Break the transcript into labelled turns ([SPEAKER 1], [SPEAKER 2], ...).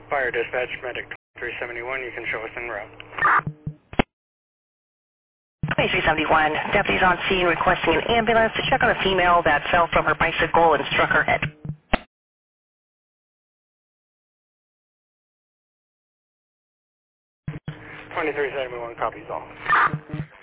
[SPEAKER 1] Fire dispatch, medic 371, you can show us en route.
[SPEAKER 2] 2371, deputies on scene requesting an ambulance to check on a female that fell from her bicycle and struck her head.
[SPEAKER 1] 2371 copies all.